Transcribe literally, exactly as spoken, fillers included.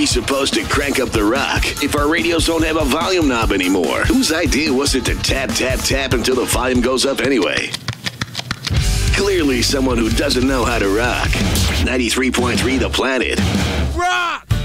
supposed to crank up the rock if our radios don't have a volume knob anymore? Whose idea was it to tap, tap, tap until the volume goes up anyway? Clearly someone who doesn't know how to rock. ninety-three point three The Planet. Rock!